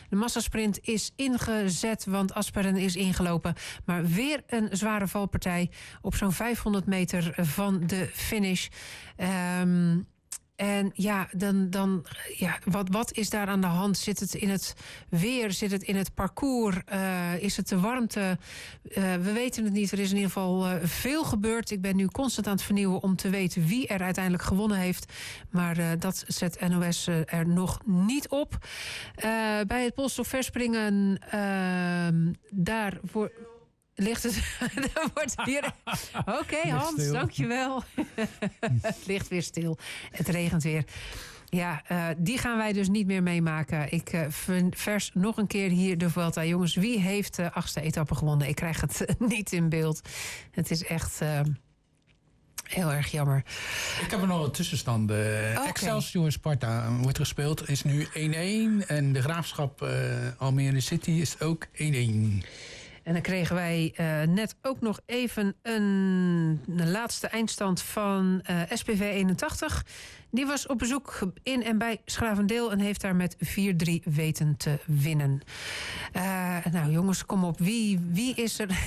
De massasprint is ingezet, want Asperen is ingelopen. Maar weer een zware valpartij op zo'n 500 meter van de finish. En ja, wat is daar aan de hand? Zit het in het weer? Zit het in het parcours? Is het de warmte? We weten het niet. Er is in ieder geval veel gebeurd. Ik ben nu constant aan het vernieuwen om te weten wie er uiteindelijk gewonnen heeft. Maar dat zet NOS er nog niet op. Bij het polsstofverspringen daarvoor ligt het. Er wordt hier. Oké, Hans, dankjewel. Het ligt weer stil. Het regent weer. Ja, die gaan wij dus niet meer meemaken. Ik vers nog een keer hier de Vuelta. Jongens, wie heeft de 8e etappe gewonnen? Ik krijg het niet in beeld. Het is echt heel erg jammer. Ik heb er nog een tussenstand. Excelsior Sparta wordt gespeeld. Is nu 1-1. En de Graafschap Almere City is ook 1-1. En dan kregen wij net ook nog even een laatste eindstand van SPV 81. Die was op bezoek in en bij Schravendeel en heeft daar met 4-3 weten te winnen. Nou jongens, kom op. Wie is er?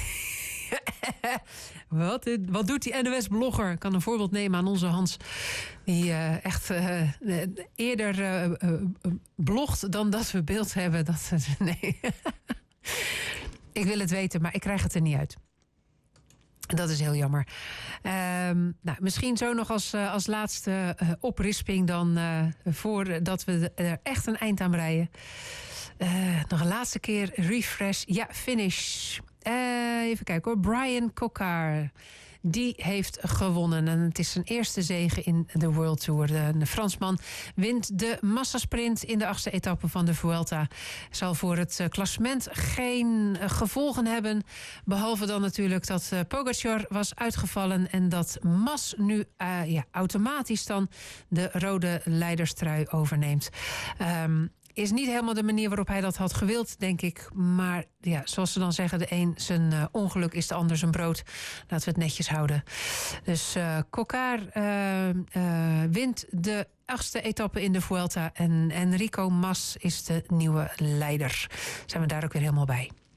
Wat doet die NOS-blogger? Ik kan een voorbeeld nemen aan onze Hans. Die echt eerder blogt dan dat we beeld hebben. Nee. Ik wil het weten, maar ik krijg het er niet uit. Dat is heel jammer. Misschien zo nog als laatste oprisping dan voordat we er echt een eind aan breien. Nog een laatste keer refresh. Ja, finish. Even kijken hoor. Brian Coquard. Die heeft gewonnen. En het is zijn eerste zege in de World Tour. De Fransman wint de massasprint in de 8e etappe van de Vuelta. Zal voor het klassement geen gevolgen hebben. Behalve dan natuurlijk dat Pogacar was uitgevallen. En dat Mas nu automatisch dan de rode leiderstrui overneemt. Is niet helemaal de manier waarop hij dat had gewild, denk ik. Maar ja, zoals ze dan zeggen, de een zijn ongeluk is de ander zijn brood. Laten we het netjes houden. Dus Coquard wint de 8e etappe in de Vuelta. En Enrico Mas is de nieuwe leider. Zijn we daar ook weer helemaal bij.